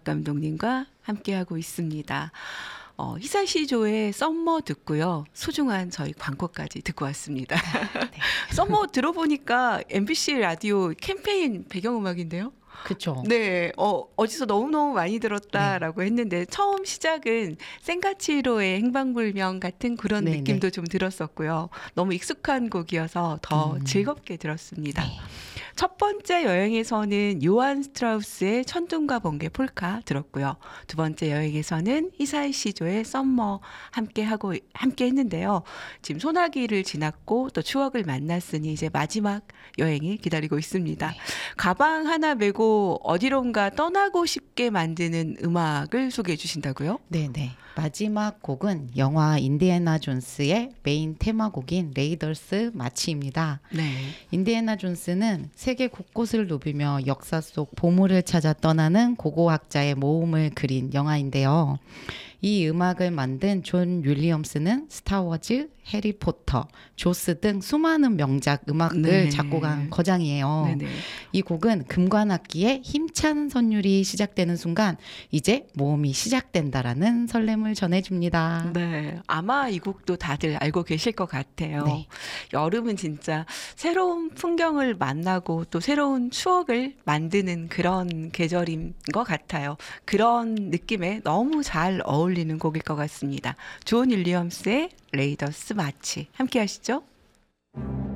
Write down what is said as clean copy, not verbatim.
음악 감독님과 함께하고 있습니다. 히사시조의 썸머 듣고요. 소중한 저희 광고까지 듣고 왔습니다. 네. 썸머 들어보니까 MBC 라디오 캠페인 배경음악인데요. 그렇죠. 네, 어디서 너무너무 많이 들었다라고 했는데 처음 시작은 생가치로의 행방불명 같은 그런 네, 느낌도 좀 들었었고요. 너무 익숙한 곡이어서 더 즐겁게 들었습니다. 네. 첫 번째 여행에서는 요한 스트라우스의 천둥과 번개 폴카 들었고요. 두 번째 여행에서는 히사이 시조의 썸머 함께 했는데요. 지금 소나기를 지났고 또 추억을 만났으니 이제 마지막 여행이 기다리고 있습니다. 네. 가방 하나 메고 어디론가 떠나고 싶게 만드는 음악을 소개해 주신다고요? 네네. 마지막 곡은 영화 인디애나 존스의 메인 테마곡인 레이더스 마치입니다. 네. 인디애나 존스는 세계 곳곳을 누비며 역사 속 보물을 찾아 떠나는 고고학자의 모험을 그린 영화인데요. 이 음악을 만든 존 윌리엄스는 스타워즈, 해리포터, 조스 등 수많은 명작 음악을 네. 작곡한 거장이에요. 네네. 이 곡은 금관악기의 힘찬 선율이 시작되는 순간 이제 모험이 시작된다라는 설렘을 전해줍니다. 네, 아마 이 곡도 다들 알고 계실 것 같아요. 네. 여름은 진짜 새로운 풍경을 만나고 또 새로운 추억을 만드는 그런 계절인 것 같아요. 그런 느낌에 너무 잘 어울리는 곡일 것 같습니다. 존 윌리엄스의 레이더스 마치 함께 하시죠.